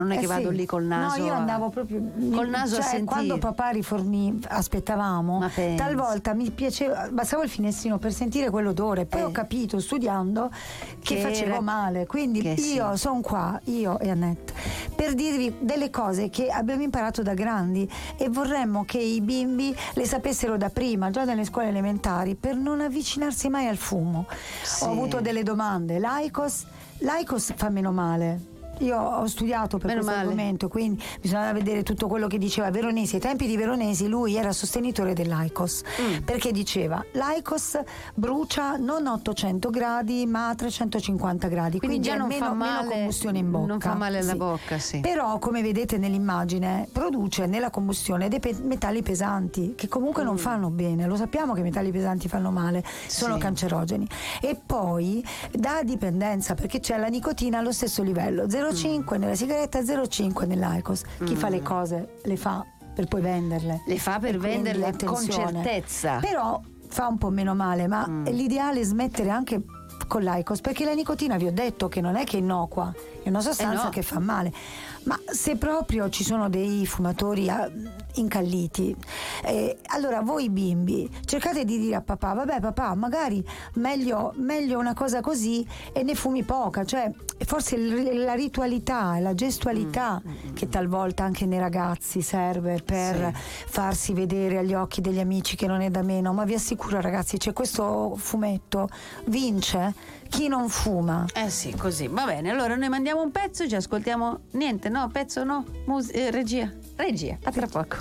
Non è che vado lì col naso. No, io andavo proprio col naso a sentire. Quando papà aspettavamo, talvolta mi piaceva, bastava il finestrino per sentire quell'odore. Poi ho capito studiando che facevo male. Quindi io sono qua, io e Annette, per dirvi delle cose che abbiamo imparato da grandi e vorremmo che i bimbi le sapessero da prima, già dalle scuole elementari, per non avvicinarsi mai al fumo. Ho avuto delle domande. L'Aicos fa meno male. Io ho studiato per questo argomento, quindi bisognava vedere tutto quello che diceva Veronesi. Ai tempi di Veronesi lui era sostenitore dell'Aicos, perché diceva l'Aicos brucia non a 800 gradi ma a 350 gradi, quindi già non fa male, meno combustione in bocca. Non fa male alla bocca, sì. Però, come vedete nell'immagine, produce nella combustione dei metalli pesanti che comunque non fanno bene. Lo sappiamo che i metalli pesanti fanno male, sono cancerogeni. E poi dà dipendenza, perché c'è la nicotina allo stesso livello, 0,5 nella sigaretta, 0,5 nell'Aicos. Chi fa le cose le fa per poi venderle. Le fa per venderle con certezza. Però fa un po' meno male, ma l'ideale è smettere anche con l'Aicos, perché la nicotina, vi ho detto che non è che è innocua, è una sostanza che fa male. Ma se proprio ci sono dei fumatori incalliti, allora voi bimbi cercate di dire a papà: vabbè papà, magari meglio una cosa così e ne fumi poca. Cioè forse la ritualità e la gestualità che talvolta anche nei ragazzi serve per farsi vedere agli occhi degli amici che non è da meno. Ma vi assicuro ragazzi, c'è questo fumetto, vince chi non fuma. Sì, così. Va bene, allora noi mandiamo un pezzo, ci ascoltiamo. Niente, no, pezzo no. Regia, a tra poco.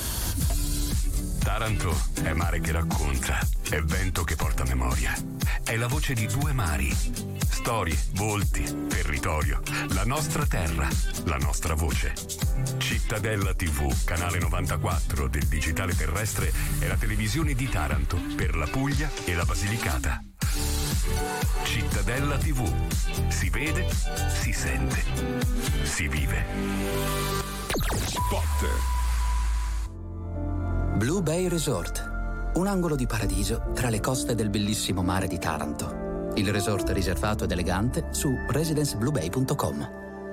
Taranto è mare che racconta, è vento che porta memoria, è la voce di due mari, storie, volti, territorio, la nostra terra, la nostra voce. Cittadella TV, canale 94 del digitale terrestre, è la televisione di Taranto per la Puglia e la Basilicata. Cittadella TV, si vede, si sente, si vive. Spot. Blue Bay Resort, un angolo di paradiso tra le coste del bellissimo mare di Taranto. Il resort riservato ed elegante su residencebluebay.com.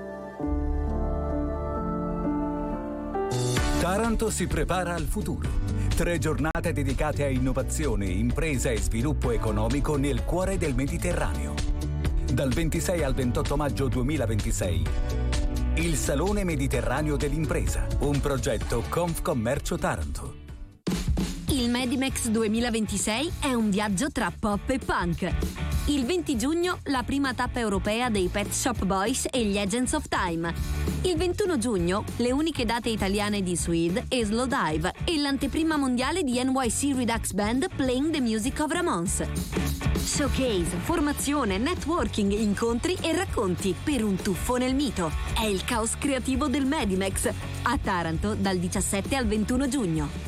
Taranto si prepara al futuro. 3 giornate dedicate a innovazione, impresa e sviluppo economico nel cuore del Mediterraneo. Dal 26 al 28 maggio 2026. Il Salone Mediterraneo dell'Impresa, un progetto Confcommercio Taranto. Il Medimex 2026 è un viaggio tra pop e punk. Il 20 giugno la prima tappa europea dei Pet Shop Boys e gli Agents of Time. Il 21 giugno le uniche date italiane di Swede e Slowdive e l'anteprima mondiale di NYC Redux Band Playing the Music of Ramones. Showcase, formazione, networking, incontri e racconti per un tuffo nel mito. È il caos creativo del Medimex a Taranto dal 17 al 21 giugno.